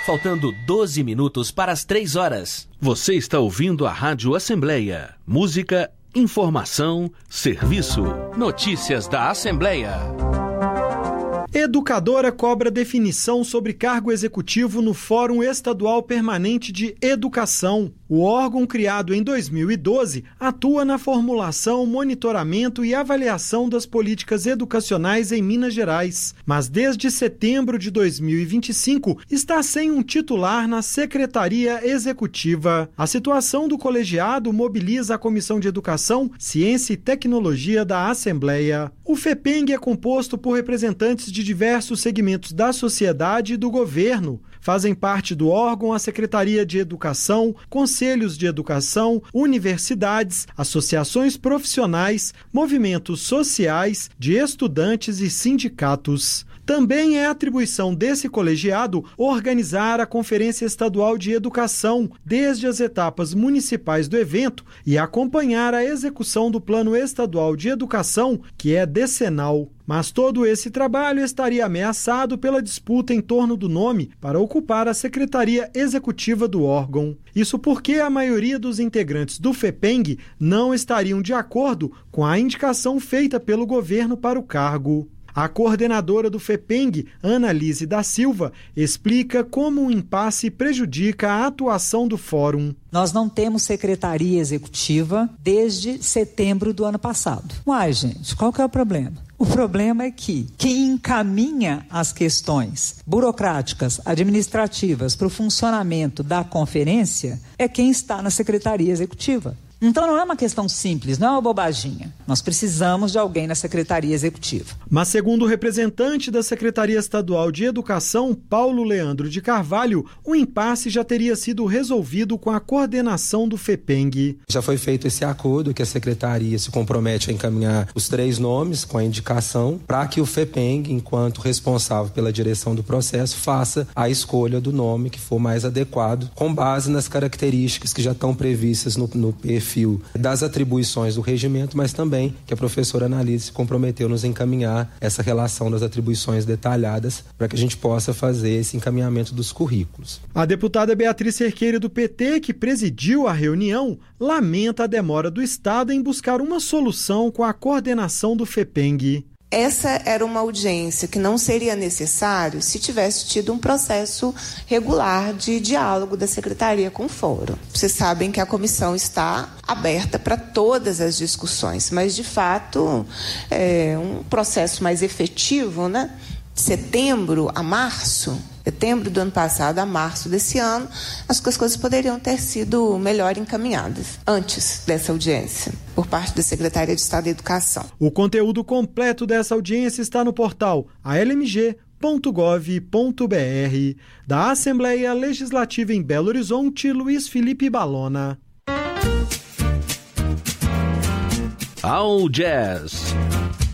Faltando 12 minutos para as 3 horas. Você está ouvindo a Rádio Assembleia. Música, informação, serviço. Notícias da Assembleia. Educadora cobra definição sobre cargo executivo no Fórum Estadual Permanente de Educação. O órgão, criado em 2012, atua na formulação, monitoramento e avaliação das políticas educacionais em Minas Gerais. Mas desde setembro de 2025, está sem um titular na Secretaria Executiva. A situação do colegiado mobiliza a Comissão de Educação, Ciência e Tecnologia da Assembleia. O FEPENG é composto por representantes de diversos segmentos da sociedade e do governo. Fazem parte do órgão a Secretaria de Educação, conselhos de educação, universidades, associações profissionais, movimentos sociais, de estudantes e sindicatos. Também é atribuição desse colegiado organizar a Conferência Estadual de Educação, desde as etapas municipais do evento, e acompanhar a execução do Plano Estadual de Educação, que é decenal. Mas todo esse trabalho estaria ameaçado pela disputa em torno do nome para ocupar a Secretaria Executiva do órgão. Isso porque a maioria dos integrantes do FEPENG não estariam de acordo com a indicação feita pelo governo para o cargo. A coordenadora do FEPENG, Annalise da Silva, explica como o impasse prejudica a atuação do fórum. Nós não temos secretaria executiva desde setembro do ano passado. Uai, gente, qual que é o problema? O problema é que quem encaminha as questões burocráticas, administrativas para o funcionamento da conferência é quem está na secretaria executiva. Então não é uma questão simples, não é uma bobaginha. Nós precisamos de alguém na Secretaria Executiva. Mas segundo o representante da Secretaria Estadual de Educação, Paulo Leandro de Carvalho, o impasse já teria sido resolvido com a coordenação do FEPENG. Já foi feito esse acordo que a Secretaria se compromete a encaminhar os 3 nomes com a indicação para que o FEPENG, enquanto responsável pela direção do processo, faça a escolha do nome que for mais adequado, com base nas características que já estão previstas no perfil das atribuições do regimento, mas também que a professora Annalise se comprometeu nos encaminhar essa relação das atribuições detalhadas para que a gente possa fazer esse encaminhamento dos currículos. A deputada Beatriz Cerqueira do PT, que presidiu a reunião, lamenta a demora do Estado em buscar uma solução com a coordenação do FEPENG. Essa era uma audiência que não seria necessário se tivesse tido um processo regular de diálogo da Secretaria com o Fórum. Vocês sabem que a comissão está aberta para todas as discussões, mas, de fato, um processo mais efetivo, né? De setembro do ano passado a março desse ano, as coisas poderiam ter sido melhor encaminhadas antes dessa audiência, por parte da Secretaria de Estado da Educação. O conteúdo completo dessa audiência está no portal almg.gov.br. Da Assembleia Legislativa em Belo Horizonte, Luiz Felipe Balona. All Jazz.